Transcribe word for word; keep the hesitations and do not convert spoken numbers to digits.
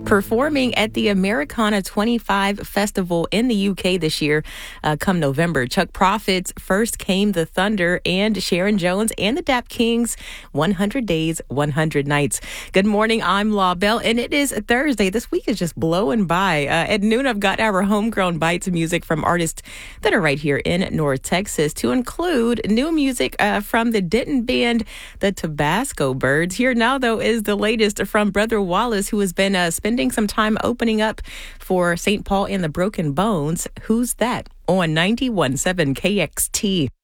performing at the Americana twenty-five Festival in the U K this year uh, come November. Chuck Prophet's First Came the Thunder and Sharon Jones and the Dap Kings, one hundred Days, one hundred Nights. Good morning, I'm Law Bell, and it is Thursday. This week is just blowing by. Uh, at noon, I've got our homegrown bites of music from artists that are right here in North Texas, to include new music uh, from the Denton band, the Tabasco Birds. Here now, though, is the latest from Brother Wallace, who has been uh, spending some time opening up for Saint Paul and the Broken Bones. Who's that? On ninety-one point seven K X T.